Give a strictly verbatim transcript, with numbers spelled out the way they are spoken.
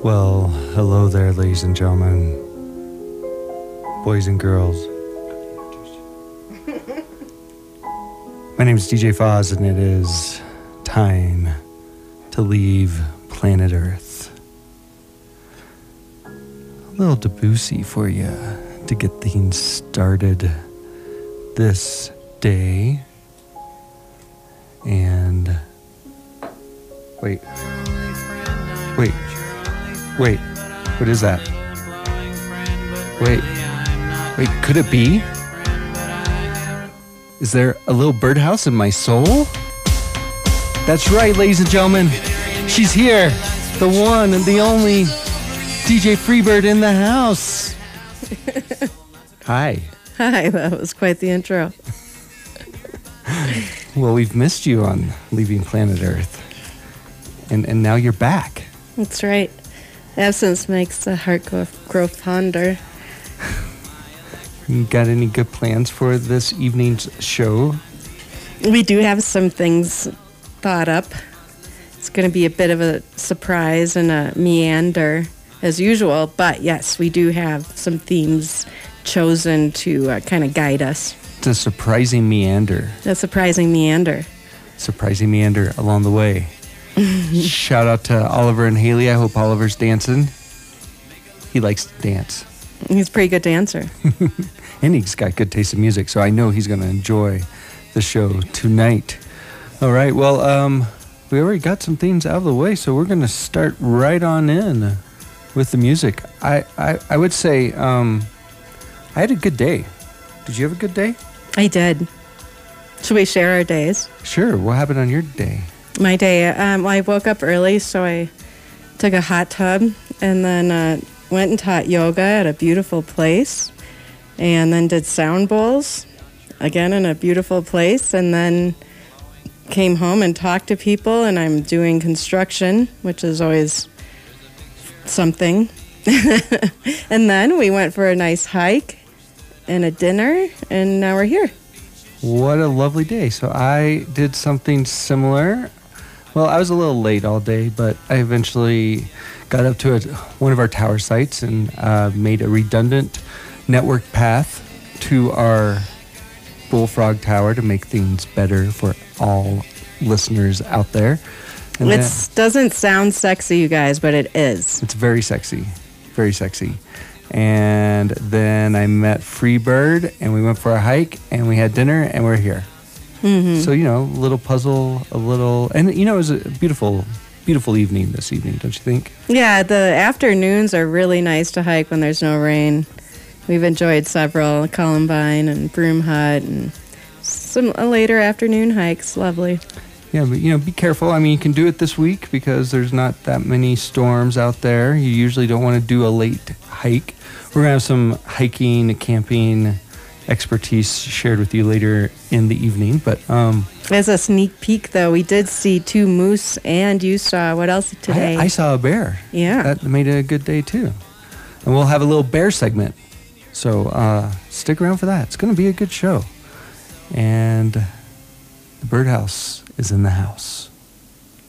Well, hello there, ladies and gentlemen, boys and girls. My name is D J Foz, and it is time to leave planet Earth. A little Debussy for you to get things started this day. And wait, wait, wait, what is that? Wait, wait, could it be? Is there a little birdhouse in my soul? That's right, ladies and gentlemen. She's here. The one and the only D J Freebird in the house. Hi. Hi, that was quite the intro. Well, we've missed you on Leaving Planet Earth. And and now you're back. That's right. Absence makes the heart grow, grow fonder. You got any good plans for this evening's show? We do have some things thought up. It's going to be a bit of a surprise and a meander as usual, but yes, we do have some themes chosen to uh, kind of guide us. It's a surprising meander. A surprising meander. Surprising meander along the way. Shout out to Oliver and Haley. I hope Oliver's dancing. He likes to dance. He's a pretty good dancer. And he's got good taste in music, so I know he's going to enjoy the show tonight. All right, well, um, we already got some things out of the way, so we're going to start right on in with the music. I, I, I would say um, I had a good day. Did you have a good day? I did. Should we share our days? Sure. What happened on your day? My day, um, well, I woke up early, so I took a hot tub and then uh, went and taught yoga at a beautiful place, and then did sound bowls, again in a beautiful place, and then came home and talked to people, and I'm doing construction, which is always something. And then we went for a nice hike and a dinner, and now we're here. What a lovely day. So I did something similar. Well, I was a little late all day, but I eventually got up to a, one of our tower sites and uh, made a redundant network path to our Bullfrog Tower to make things better for all listeners out there. It doesn't sound sexy, you guys, but it is. It's very sexy. Very sexy. And then I met Freebird, and we went for a hike, and we had dinner, and we're here. Mm-hmm. So, you know, a little puzzle, a little... And, you know, it was a beautiful, beautiful evening this evening, don't you think? Yeah, the afternoons are really nice to hike when there's no rain. We've enjoyed several, Columbine and Broom Hut, and some later afternoon hikes. Lovely. Yeah, but, you know, be careful. I mean, you can do it this week because there's not that many storms out there. You usually don't want to do a late hike. We're going to have some hiking, camping expertise shared with you later in the evening. But um, as a sneak peek, though, we did see two moose, and you saw, what else today? I, I saw a bear. Yeah. That made it a good day, too. And we'll have a little bear segment. So uh, stick around for that. It's going to be a good show. And the birdhouse is in the house.